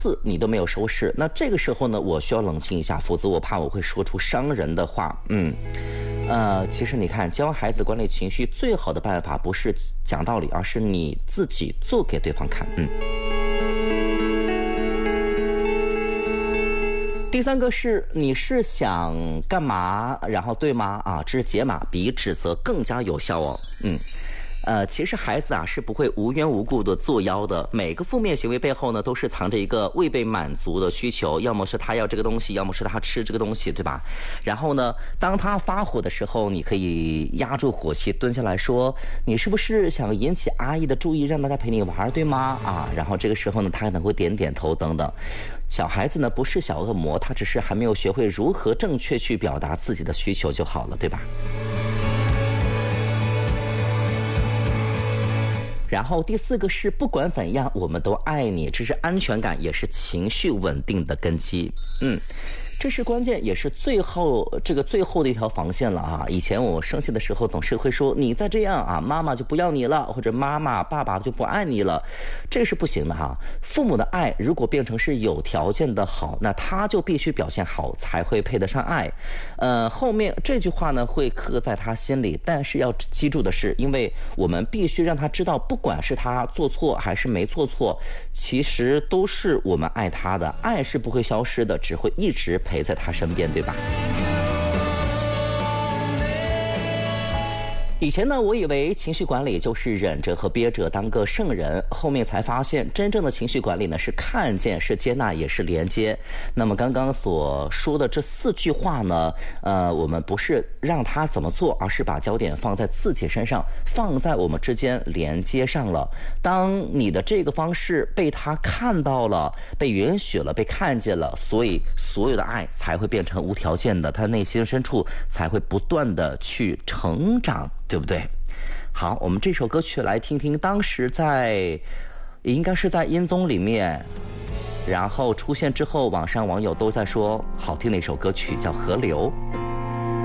字你都没有收拾，那这个时候呢，我需要冷静一下，否则我怕我会说出伤人的话。其实你看，教孩子管理情绪最好的办法不是讲道理，而是你自己做给对方看。第三个是你是想干嘛，然后对吗？这是解码，比指责更加有效哦。其实孩子是不会无缘无故的作妖的，每个负面行为背后呢，都是藏着一个未被满足的需求，要么是他要这个东西，要么是他吃这个东西，对吧？然后呢，当他发火的时候，你可以压住火气，蹲下来说，你是不是想引起阿姨的注意，让大家陪你玩，对吗？然后这个时候呢，他可能会点点头等等。小孩子呢不是小恶魔，他只是还没有学会如何正确去表达自己的需求就好了，对吧？然后第四个是不管怎样我们都爱你，这是安全感，也是情绪稳定的根基。这是关键，也是最后的一条防线了以前我生气的时候总是会说你再这样妈妈就不要你了，或者妈妈爸爸就不爱你了，这是不行的父母的爱如果变成是有条件的好，那他就必须表现好才会配得上爱。后面这句话呢会刻在他心里，但是要记住的是，因为我们必须让他知道，不管是他做错还是没做错，其实都是我们爱他的，爱是不会消失的，只会一直陪在他身边，对吧？以前呢，我以为情绪管理就是忍着和憋着当个圣人，后面才发现，真正的情绪管理呢是看见，是接纳，也是连接。那么刚刚所说的这4句话呢，我们不是让他怎么做，而是把焦点放在自己身上，放在我们之间连接上了。当你的这个方式被他看到了，被允许了，被看见了，所以所有的爱才会变成无条件的，他内心深处才会不断的去成长，对不对？好，我们这首歌曲来听听，当时应该是在音综里面，然后出现之后，网上网友都在说好听的一首歌曲，叫《河流》。